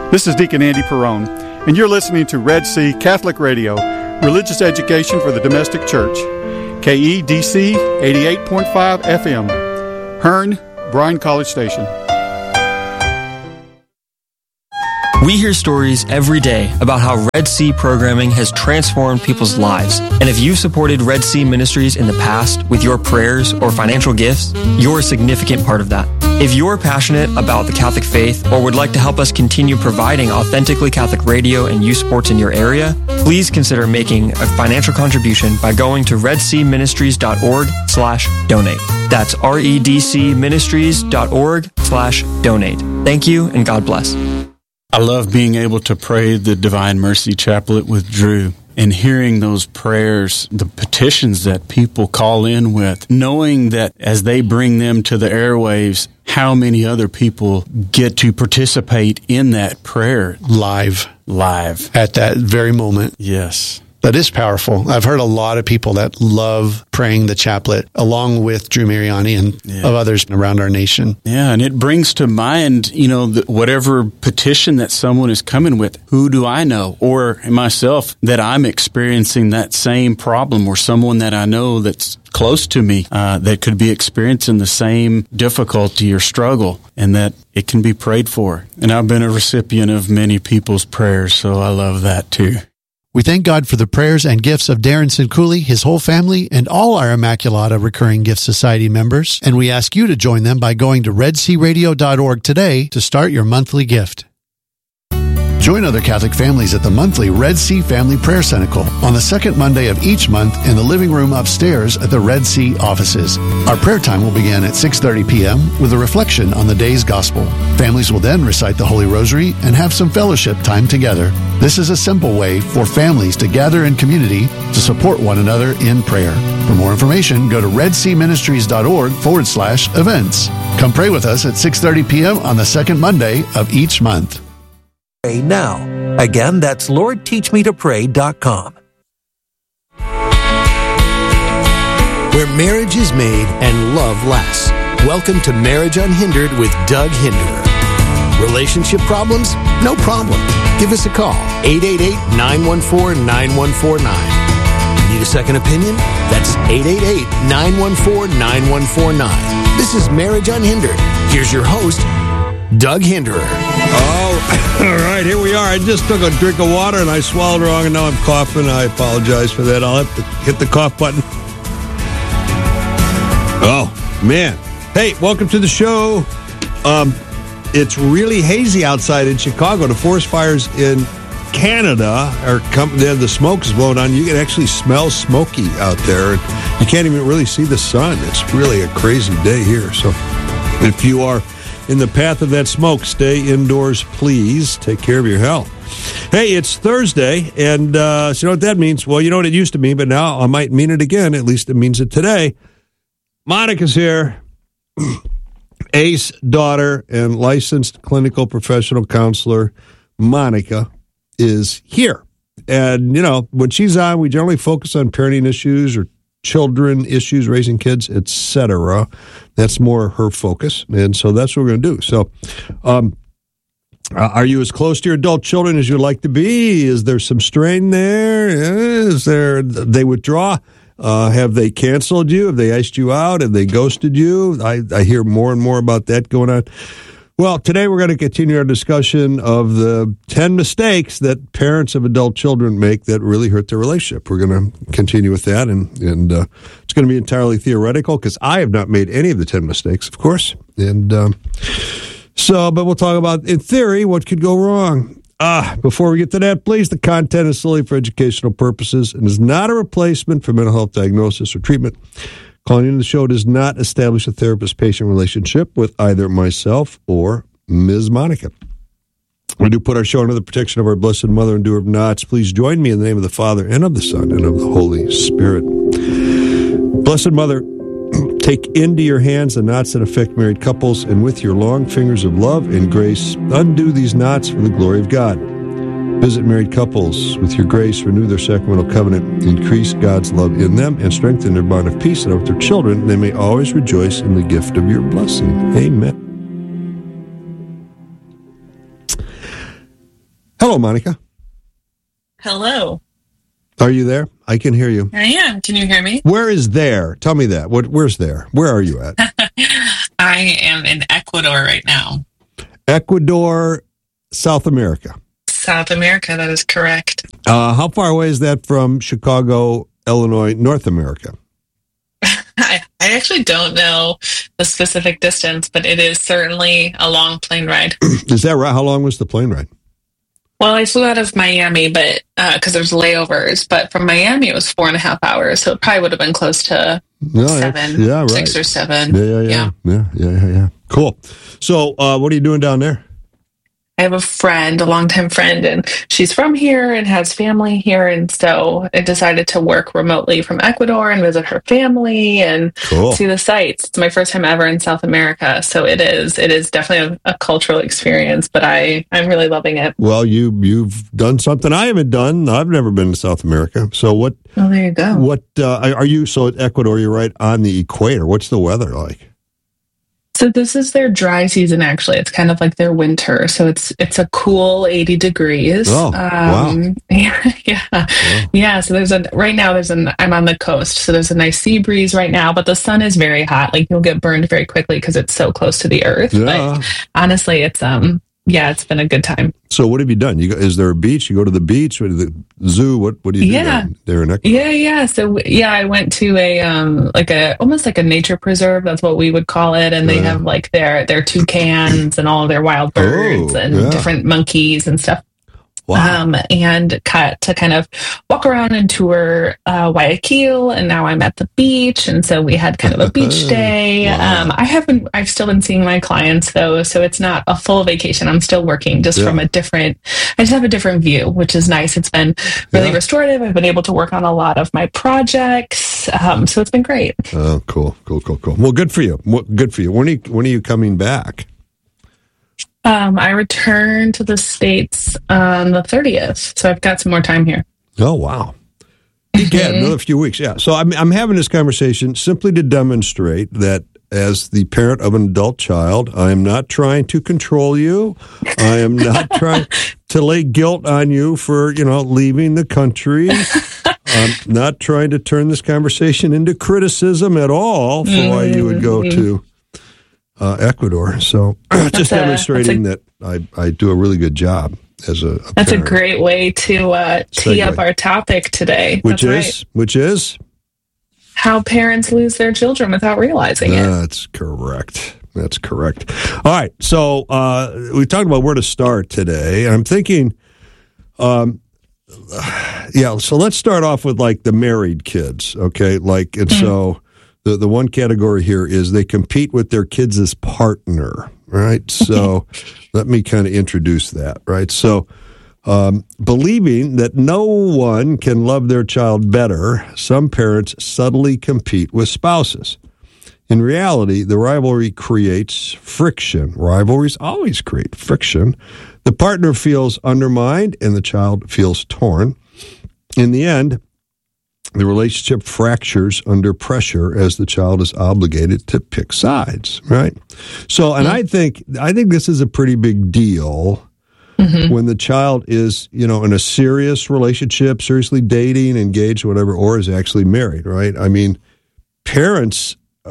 This is Deacon Andy Perrone, and you're listening to Red Sea Catholic Radio, religious education for the domestic church. KEDC 88.5 FM, Hearn, Bryan College Station. We hear stories every day about how Red Sea programming has transformed people's lives. And if you've supported Red Sea Ministries in the past with your prayers or financial gifts, you're a significant part of that. If you're passionate about the Catholic faith or would like to help us continue providing authentically Catholic radio and youth sports in your area, please consider making a financial contribution by going to redseaministries.org/donate. That's redcministries.org/donate. Thank you and God bless. I love being able to pray the Divine Mercy Chaplet with Drew and hearing those prayers, the petitions that people call in with, knowing that as they bring them to the airwaves, how many other people get to participate in that prayer live at that very moment. Yes. That is powerful. I've heard a lot of people that love praying the chaplet along with Drew Mariani and of others around our nation. Yeah, and it brings to mind, whatever petition that someone is coming with, who do I know? Or myself, that I'm experiencing that same problem, or someone that I know that's close to me that could be experiencing the same difficulty or struggle, and that it can be prayed for. And I've been a recipient of many people's prayers, so I love that too. We thank God for the prayers and gifts of Darren Sinculi, his whole family, and all our Immaculata Recurring Gift Society members, and we ask you to join them by going to redsearadio.org today to start your monthly gift. Join other Catholic families at the monthly Red Sea Family Prayer Cenacle on the second Monday of each month in the living room upstairs at the Red Sea offices. Our prayer time will begin at 6:30 p.m. with a reflection on the day's gospel. Families will then recite the Holy Rosary and have some fellowship time together. This is a simple way for families to gather in community to support one another in prayer. For more information, go to redseaministries.org/events. Come pray with us at 6:30 p.m. on the second Monday of each month. Pray now. Again, that's LordTeachMeToPray.com. Where marriage is made and love lasts. Welcome to Marriage Unhindered with Doug Hinderer. Relationship problems? No problem. Give us a call. 888-914-9149. Need a second opinion? That's 888-914-9149. This is Marriage Unhindered. Here's your host, Doug Hinderer. All right, here we are. I just took a drink of water and I swallowed wrong, and now I'm coughing. I apologize for that. I'll have to hit the cough button. Oh, man. Hey, welcome to the show. It's really hazy outside in Chicago. The forest fires in Canada the smoke is blowing on. You can actually smell smoky out there. You can't even really see the sun. It's really a crazy day here. So if you are in the path of that smoke, stay indoors, please. Take care of your health. Hey, it's Thursday, and so you know what that means? Well, you know what it used to mean, but now I might mean it again. At least it means it today. Monica's here. Ace daughter and licensed clinical professional counselor Monica is here. And, when she's on, we generally focus on parenting issues or children issues, raising kids, etc. That's more her focus, and so that's what we're going to do. So, are you as close to your adult children as you'd like to be? Is there some strain there? They withdraw? Have they canceled you? Have they iced you out? Have they ghosted you? I hear more and more about that going on. Well, today we're going to continue our discussion of the 10 mistakes that parents of adult children make that really hurt their relationship. We're going to continue with that, and it's going to be entirely theoretical because I have not made any of the 10 mistakes, of course. And but we'll talk about, in theory, what could go wrong. Before we get to that, please, the content is solely for educational purposes and is not a replacement for mental health diagnosis or treatment. Calling into the show does not establish a therapist-patient relationship with either myself or Ms. Monica. We do put our show under the protection of our Blessed Mother and Doer of Knots. Please join me in the name of the Father, and of the Son, and of the Holy Spirit. Blessed Mother, take into your hands the knots that affect married couples, and with your long fingers of love and grace, undo these knots for the glory of God. Visit married couples with your grace, renew their sacramental covenant, increase God's love in them, and strengthen their bond of peace, and with their children they may always rejoice in the gift of your blessing. Amen. Hello, Monica. Hello. Are you there? I can hear you. I am. Can you hear me? Where is there? Tell me that. Where's there? Where are you at? I am in Ecuador right now. Ecuador, South America. South America, that is correct. How far away is that from Chicago, Illinois, North America? I actually don't know the specific distance, but it is certainly a long plane ride. Is that right? How long was the plane ride? Well, I flew out of Miami, but because there's layovers, but from Miami it was 4.5 hours, so it probably would have been close to 6 or 7. Yeah. Cool. So, what are you doing down there? I have a longtime friend, and she's from here and has family here. And so I decided to work remotely from Ecuador and visit her family and see the sights. It's my first time ever in South America. So it is definitely a cultural experience, but I'm really loving it. Well, you've done something I haven't done. I've never been to South America. So what? Oh, there you go. What are you? So at Ecuador, you're right on the equator. What's the weather like? So this is their dry season, actually. It's kind of like their winter. So it's a cool 80 degrees. Oh, wow. Yeah. So I'm on the coast. So there's a nice sea breeze right now, but the sun is very hot. Like you'll get burned very quickly because it's so close to the earth. Yeah. But honestly, it's been a good time. So what have you done? Is there a beach? You go to the beach or the zoo? What do you do there in Ecuador? Yeah. So I went to almost like a nature preserve. That's what we would call it. And they have like their toucans and all of their wild birds and different monkeys and stuff. Wow. And got to kind of walk around and tour Guayaquil, and now I'm at the beach, and so we had kind of a beach day. Wow. I've still been seeing my clients though, so it's not a full vacation. I'm still working just from I just have a different view, which is nice. It's been really restorative. I've been able to work on a lot of my projects, so it's been great. Oh, cool. Well, good for you. When are you coming back? I return to the States on the 30th, so I've got some more time here. Oh, wow. Yeah, another few weeks, yeah. So I'm having this conversation simply to demonstrate that as the parent of an adult child, I am not trying to control you. I am not trying to lay guilt on you for, leaving the country. I'm not trying to turn this conversation into criticism at all for why you would go to Ecuador. So just demonstrating that I do a really good job as a That's parent. a great way to tee up our topic today. Which is how parents lose their children without realizing it. That's correct. All right. So we talked about where to start today. And I'm thinking, so let's start off with like the married kids. Okay. So the one category here is they compete with their kids' partner, right? So let me kind of introduce that, right? So believing that no one can love their child better, some parents subtly compete with spouses. In reality, the rivalry creates friction. Rivalries always create friction. The partner feels undermined and the child feels torn. In the end, the relationship fractures under pressure as the child is obligated to pick sides, right? So, and I think this is a pretty big deal when the child is, in a serious relationship, seriously dating, engaged, whatever, or is actually married, right? I mean, parents,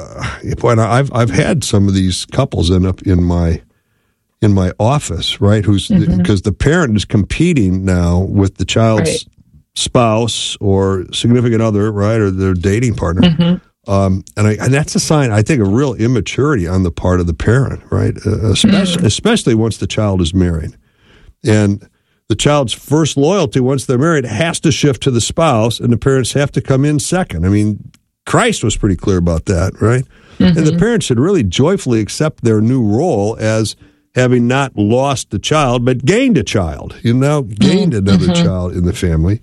I've had some of these couples end up in my office, right? Because the parent is competing now with the child's spouse or significant other, right, or their dating partner, and that's a sign, I think, of real immaturity on the part of the parent, right? Especially once the child is married, and the child's first loyalty once they're married has to shift to the spouse, and the parents have to come in second. I mean, Christ was pretty clear about that, right? And the parents should really joyfully accept their new role as having not lost the child, but gained a child. Gained another child in the family.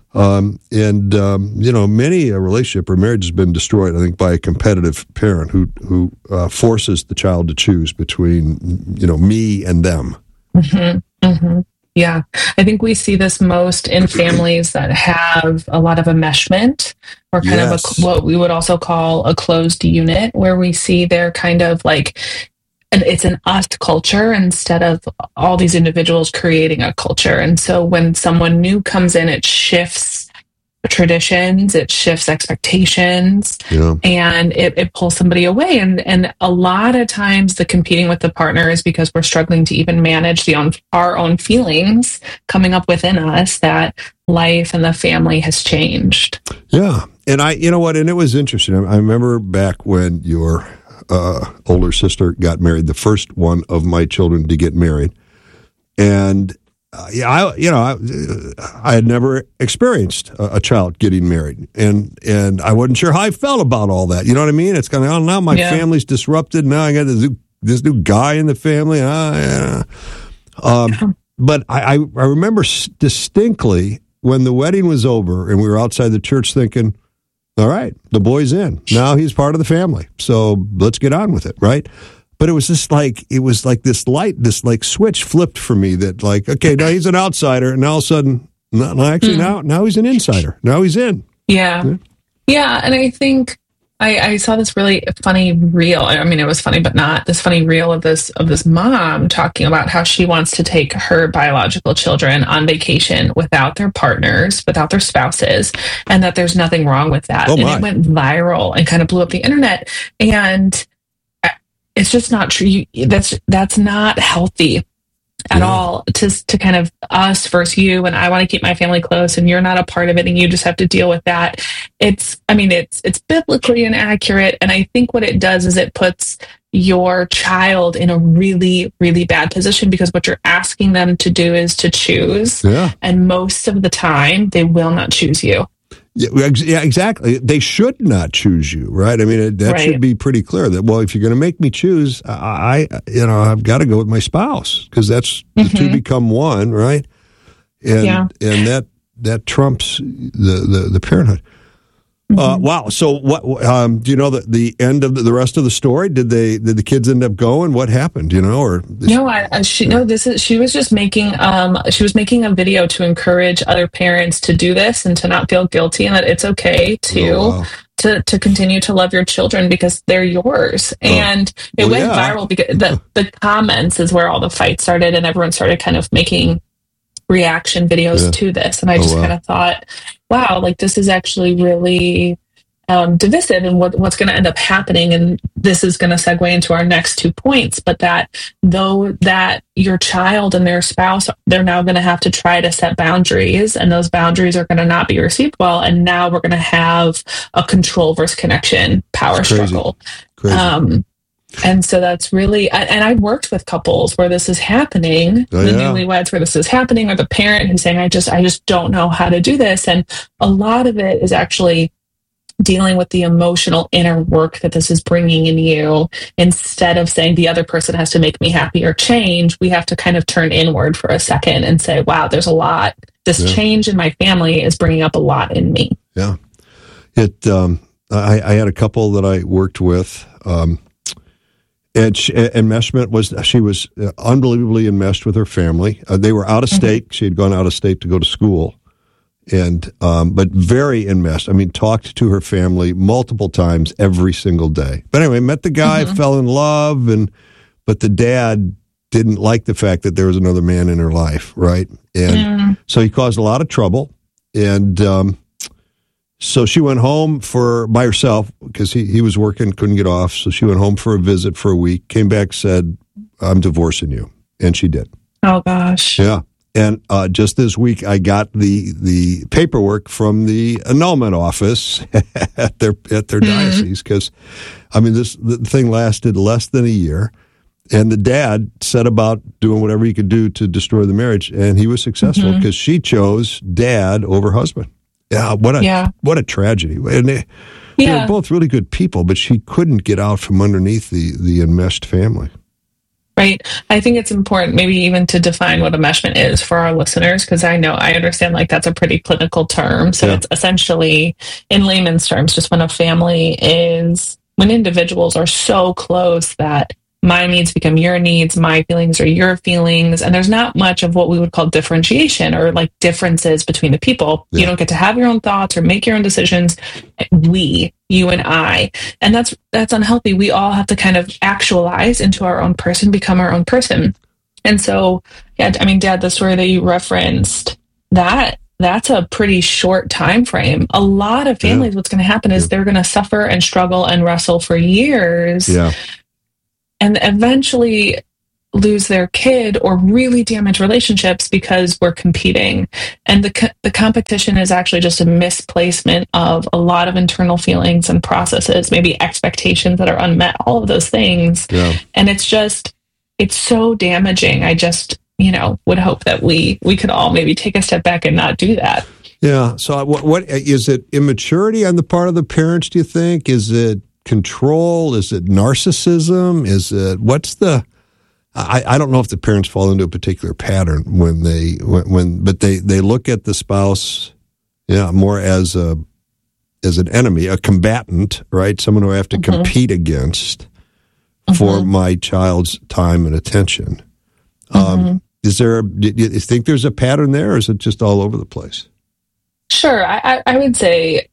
Many a relationship or marriage has been destroyed, I think, by a competitive parent who forces the child to choose between, me and them. Yeah, I think we see this most in families that have a lot of enmeshment, or kind of what we would also call a closed unit, where we see they're kind of like it's an us culture instead of all these individuals creating a culture. And so when someone new comes in, it shifts traditions, it shifts expectations, and it pulls somebody away. And a lot of times the competing with the partner is because we're struggling to even manage our own feelings coming up within us that life and the family has changed. Yeah. And you know what? And it was interesting. I remember back when your older sister got married, the first one of my children to get married. And I had never experienced a child getting married, and I wasn't sure how I felt about all that. You know what I mean? It's kind of, now my family's disrupted. Now I got this new guy in the family. But I remember distinctly when the wedding was over and we were outside the church thinking, all right, the boy's in. Now he's part of the family. So let's get on with it, right? But it was just like, this light, this like switch flipped for me that like, okay, now he's an outsider. And all of a sudden, now he's an insider. Now he's in. Yeah. And I think I saw this really funny reel. I mean, it was funny, but not this funny reel of this mom talking about how she wants to take her biological children on vacation without their partners, without their spouses, and that there's nothing wrong with that. And it went viral and kind of blew up the internet. And it's just not true. That's not healthy at all to kind of us versus you, and I want to keep my family close and you're not a part of it and you just have to deal with that. It's biblically inaccurate, and I think what it does is it puts your child in a really, really bad position, because what you're asking them to do is to choose. Yeah. And most of the time they will not choose you. Yeah, exactly. They should not choose you, right? I mean, that should be pretty clear. That, well, if you're going to make me choose, I've got to go with my spouse, because that's the two become one, right? And that trumps the parenthood. Wow. So, what do you know the end of the rest of the story? Did the kids end up going? What happened? Do you know? Or she was just making a video to encourage other parents to do this and to not feel guilty, and that it's okay to continue to love your children because they're yours. And it went viral because the comments is where all the fights started, and everyone started kind of making reaction videos to this. And I just kind of thought, wow, like this is actually really divisive, and what's going to end up happening. And this is going to segue into our next 2 points, but that your child and their spouse, they're now going to have to try to set boundaries, and those boundaries are going to not be received well. And now we're going to have a control versus connection power struggle. Crazy. And so that's really, and I've worked with couples where this is happening, newlyweds where this is happening, or the parent who's saying, I just don't know how to do this. And a lot of it is actually dealing with the emotional inner work that this is bringing in you. Instead of saying the other person has to make me happy or change, we have to kind of turn inward for a second and say, wow, there's a lot. This change in my family is bringing up a lot in me. Yeah. I had a couple that I worked with, and enmeshment she was unbelievably enmeshed with her family. They were out of state. She had gone out of state to go to school, and but very enmeshed. I mean, talked to her family multiple times every single day. But anyway, met the guy, fell in love, but the dad didn't like the fact that there was another man in her life, right? And so he caused a lot of trouble, and so she went home by herself because he was working, couldn't get off. So she went home for a visit for a week, came back, said, I'm divorcing you. And she did. Oh, gosh. Yeah. And just this week, I got the paperwork from the annulment office at their diocese, because, I mean, the thing lasted less than a year. And the dad set about doing whatever he could do to destroy the marriage. And he was successful because she chose dad over husband. Yeah, what a tragedy. And they were both really good people, but she couldn't get out from underneath the enmeshed family. Right. I think it's important maybe even to define what enmeshment is for our listeners, because I understand like that's a pretty clinical term. So it's essentially, in layman's terms, just when individuals are so close that my needs become your needs, my feelings are your feelings. And there's not much of what we would call differentiation or like differences between the people. Yeah. You don't get to have your own thoughts or make your own decisions. You and I. And that's unhealthy. We all have to kind of actualize into our own person, become our own person. And so, yeah, I mean, Dad, the story that you referenced, that's a pretty short time frame. A lot of families, what's going to happen is they're going to suffer and struggle and wrestle for years. Yeah. And eventually lose their kid or really damage relationships because we're competing. And the competition is actually just a misplacement of a lot of internal feelings and processes, maybe expectations that are unmet, all of those things. Yeah. And it's so damaging. I just, would hope that we could all maybe take a step back and not do that. Yeah. So what is it? Immaturity on the part of the parents, do you think? Is it control? Is it narcissism? Is it, what's the, I don't know if the parents fall into a particular pattern but they look at the spouse, more as an enemy, a combatant, right? Someone who I have to compete against for my child's time and attention. Do you think there's a pattern there, or is it just all over the place? Sure. I would say,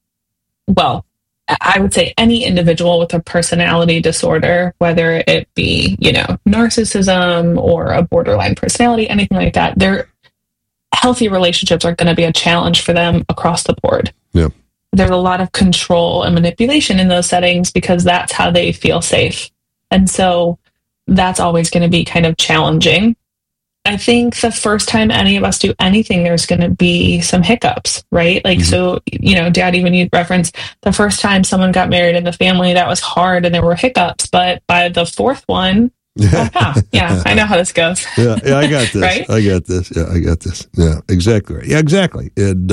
any individual with a personality disorder, whether it be, narcissism or a borderline personality, anything like that, their healthy relationships are going to be a challenge for them across the board. Yeah. There's a lot of control and manipulation in those settings because that's how they feel safe. And so that's always going to be kind of challenging. I think the first time any of us do anything, there's going to be some hiccups, right? Like, so, Dad, even you referenced the first time someone got married in the family, that was hard and there were hiccups. But by the fourth one, I know how this goes. Yeah, I got this. Right? I got this. Yeah, I got this. Yeah, exactly right. Yeah, exactly. And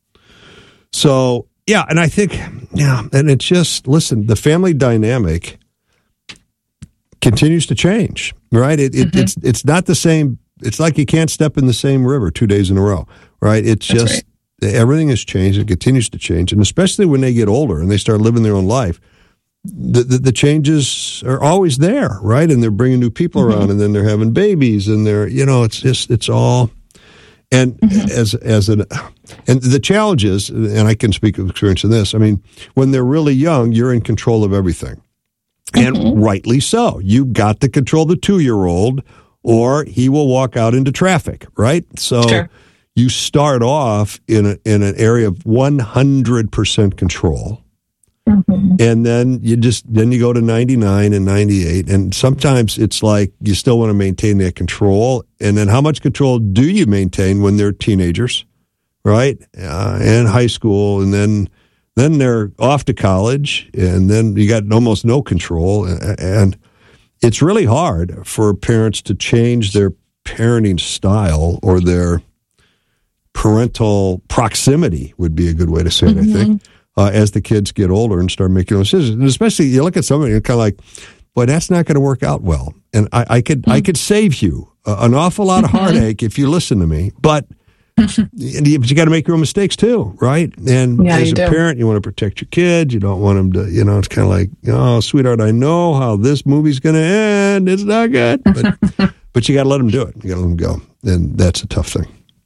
and I think, and it's just, listen, the family dynamic continues to change, right? It's not the same. It's like you can't step in the same river 2 days in a row, right? It's just everything has changed. It continues to change. And especially when they get older and they start living their own life, the changes are always there, right? And they're bringing new people around, and then they're having babies, and they're, it's all. And and the challenge is, and I can speak of experience in this, I mean, when they're really young, you're in control of everything. And rightly so. You've got to control the 2-year-old, or he will walk out into traffic, right? So you start off in an area of 100% control, and then you go to 99 and 98, and sometimes it's like you still want to maintain that control, and then how much control do you maintain when they're teenagers, right? And high school, and then they're off to college, and then you got almost no control, and it's really hard for parents to change their parenting style or their parental proximity would be a good way to say it, I think, as the kids get older and start making those decisions. And especially you look at somebody and you're kind of like, boy, that's not going to work out well. And I could save you an awful lot of heartache if you listen to me, but you got to make your own mistakes too, right? And as a parent, you want to protect your kids. You don't want them to, it's kind of like, oh, sweetheart, I know how this movie's going to end. It's not good. But you got to let them do it. You got to let them go. And that's a tough thing.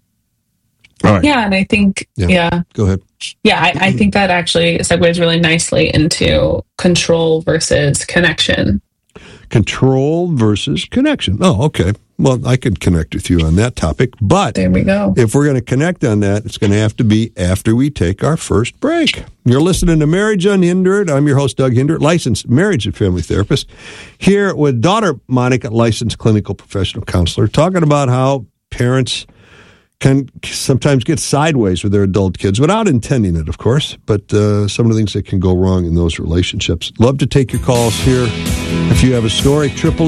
All right. Yeah, and I think, Go ahead. Yeah, I think that actually segues really nicely into control versus connection. Control versus connection. Oh, okay. Well, I could connect with you on that topic, but there we go. If we're going to connect on that, it's going to have to be after we take our first break. You're listening to Marriage Unhindered. I'm your host, Doug Hindert, licensed marriage and family therapist, here with daughter Monica, licensed clinical professional counselor, talking about how parents can sometimes get sideways with their adult kids without intending it, of course, but some of the things that can go wrong in those relationships. Love to take your calls here. If you have a story,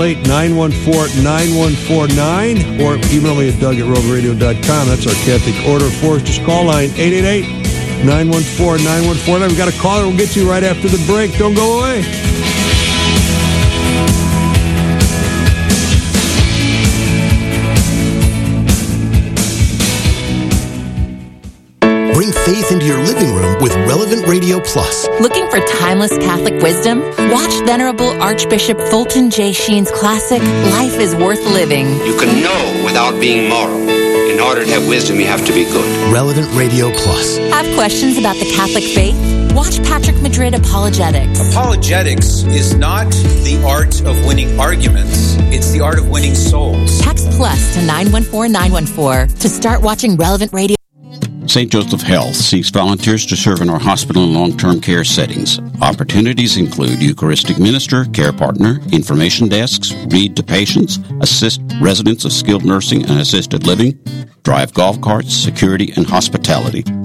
888-914-9149, or email me at doug@roveradio.com. That's our Catholic Order of Force. Just call line 888-914-9149. We've got a caller. We'll get to you right after the break. Don't go away. Bring faith into your living room with Relevant Radio Plus. Looking for timeless Catholic wisdom? Watch Venerable Archbishop Fulton J. Sheen's classic, Life is Worth Living. You can know without being moral. In order to have wisdom, you have to be good. Relevant Radio Plus. Have questions about the Catholic faith? Watch Patrick Madrid Apologetics. Apologetics is not the art of winning arguments. It's the art of winning souls. Text plus to 914914 to start watching Relevant Radio. St. Joseph Health seeks volunteers to serve in our hospital and long-term care settings. Opportunities include Eucharistic minister, care partner, information desks, read to patients, assist residents of skilled nursing and assisted living, drive golf carts, security, and hospitality.